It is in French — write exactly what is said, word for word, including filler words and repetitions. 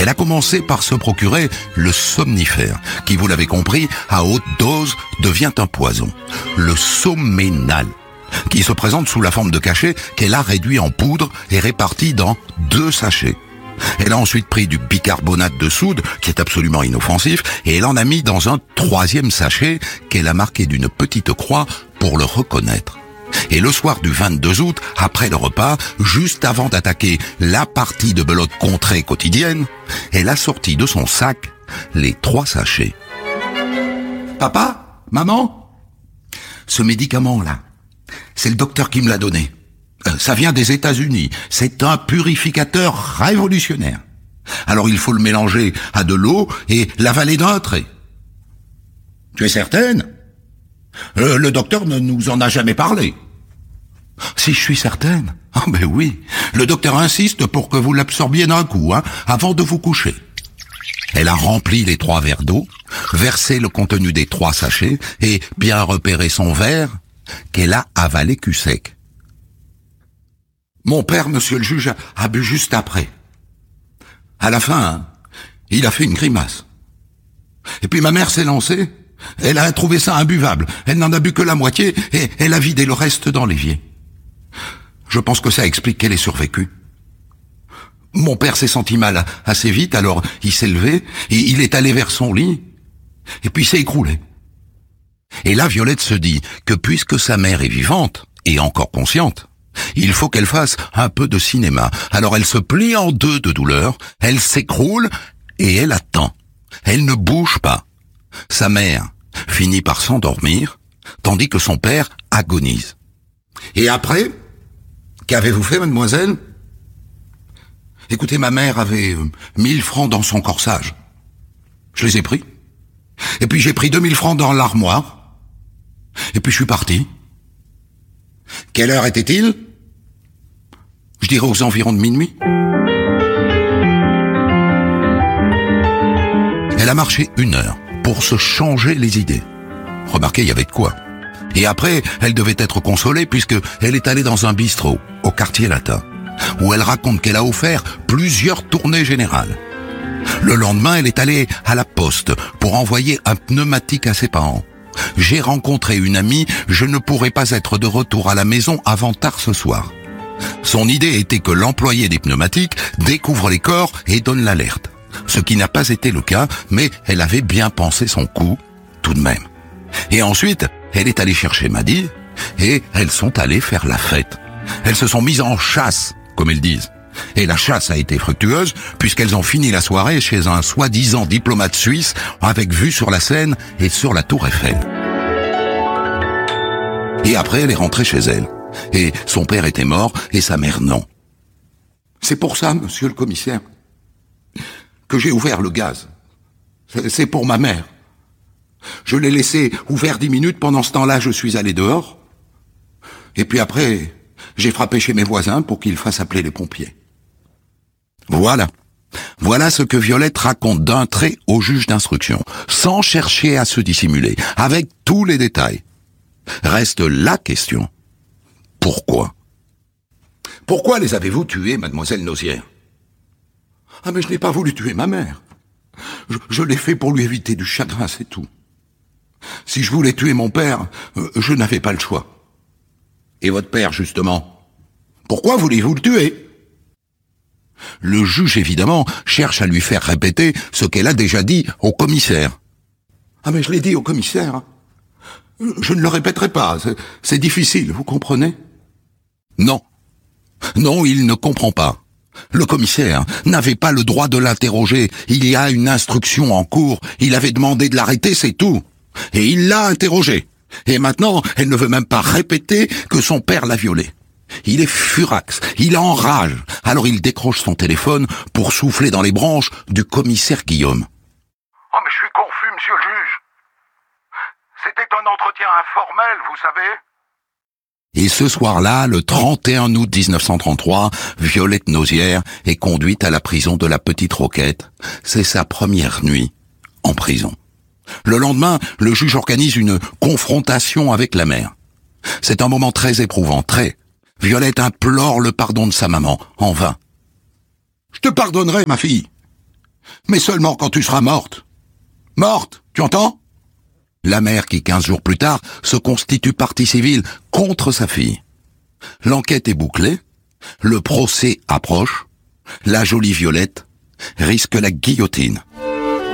Elle a commencé par se procurer le somnifère, qui, vous l'avez compris, à haute dose devient un poison. Le Soménal, qui se présente sous la forme de cachets qu'elle a réduit en poudre et réparti dans deux sachets. Elle a ensuite pris du bicarbonate de soude, qui est absolument inoffensif, et elle en a mis dans un troisième sachet qu'elle a marqué d'une petite croix pour le reconnaître. Et le soir du vingt-deux août, après le repas, juste avant d'attaquer la partie de belote contrée quotidienne, elle a sorti de son sac les trois sachets. « Papa, maman, ce médicament-là, c'est le docteur qui me l'a donné. Euh, ça vient des États-Unis. C'est un purificateur révolutionnaire. Alors il faut le mélanger à de l'eau et l'avaler d'un trait. »« Tu es certaine ? Le, le docteur ne nous en a jamais parlé. »« Si je suis certaine. Ah ben oui. Le docteur insiste pour que vous l'absorbiez d'un coup, hein, avant de vous coucher. » Elle a rempli les trois verres d'eau, versé le contenu des trois sachets et bien repéré son verre qu'elle a avalé cul sec. Mon père, monsieur le juge, a, a bu juste après. À la fin, hein, il a fait une grimace. Et puis ma mère s'est lancée. Elle a trouvé ça imbuvable. Elle n'en a bu que la moitié et elle a vidé le reste dans l'évier. Je pense que ça explique qu'elle ait survécu. Mon père s'est senti mal assez vite, alors il s'est levé et il est allé vers son lit et puis s'est écroulé. Et là, Violette se dit que puisque sa mère est vivante et encore consciente, il faut qu'elle fasse un peu de cinéma. Alors elle se plie en deux de douleur, elle s'écroule et elle attend. Elle ne bouge pas. Sa mère finit par s'endormir, tandis que son père agonise. Et après, qu'avez-vous fait, mademoiselle ? Écoutez, ma mère avait euh, mille francs dans son corsage. Je les ai pris. Et puis j'ai pris deux mille francs dans l'armoire. Et puis je suis parti. Quelle heure était-il ? Je dirais aux environs de minuit. Elle a marché une heure pour se changer les idées. Remarquez, il y avait de quoi. Et après, elle devait être consolée puisque elle est allée dans un bistrot au quartier latin, où elle raconte qu'elle a offert plusieurs tournées générales. Le lendemain, elle est allée à la poste pour envoyer un pneumatique à ses parents. J'ai rencontré une amie, je ne pourrai pas être de retour à la maison avant tard ce soir. Son idée était que l'employé des pneumatiques découvre les corps et donne l'alerte. Ce qui n'a pas été le cas, mais elle avait bien pensé son coup, tout de même. Et ensuite, elle est allée chercher Maddy, et elles sont allées faire la fête. Elles se sont mises en chasse, comme elles disent. Et la chasse a été fructueuse, puisqu'elles ont fini la soirée chez un soi-disant diplomate suisse, avec vue sur la Seine et sur la Tour Eiffel. Et après, elle est rentrée chez elle. Et son père était mort, et sa mère non. C'est pour ça, monsieur le commissaire, que j'ai ouvert le gaz. C'est pour ma mère. Je l'ai laissé ouvert dix minutes, pendant ce temps-là, je suis allé dehors. Et puis après, j'ai frappé chez mes voisins pour qu'ils fassent appeler les pompiers. Voilà. Voilà ce que Violette raconte d'un trait au juge d'instruction, sans chercher à se dissimuler, avec tous les détails. Reste la question. Pourquoi ? Pourquoi les avez-vous tués, mademoiselle Nozière ? Ah, mais je n'ai pas voulu tuer ma mère. Je, je l'ai fait pour lui éviter du chagrin, c'est tout. Si je voulais tuer mon père, euh, je n'avais pas le choix. Et votre père, justement, pourquoi voulez-vous le tuer ? Le juge, évidemment, cherche à lui faire répéter ce qu'elle a déjà dit au commissaire. Ah, mais je l'ai dit au commissaire. Je ne le répéterai pas, c'est, c'est difficile, vous comprenez ? Non. Non, il ne comprend pas. Le commissaire n'avait pas le droit de l'interroger. Il y a une instruction en cours. Il avait demandé de l'arrêter, c'est tout. Et il l'a interrogée. Et maintenant, elle ne veut même pas répéter que son père l'a violée. Il est furax, il enrage. Alors il décroche son téléphone pour souffler dans les branches du commissaire Guillaume. « Oh, mais je suis confus, monsieur le juge. C'était un entretien informel, vous savez. » Et ce soir-là, le trente et un août dix-neuf cent trente-trois, Violette Nozière est conduite à la prison de la Petite Roquette. C'est sa première nuit en prison. Le lendemain, le juge organise une confrontation avec la mère. C'est un moment très éprouvant, très. Violette implore le pardon de sa maman, en vain. « Je te pardonnerai, ma fille. Mais seulement quand tu seras morte. Morte, tu entends? La mère qui, quinze jours plus tard, se constitue partie civile contre sa fille. L'enquête est bouclée, le procès approche, la jolie Violette risque la guillotine.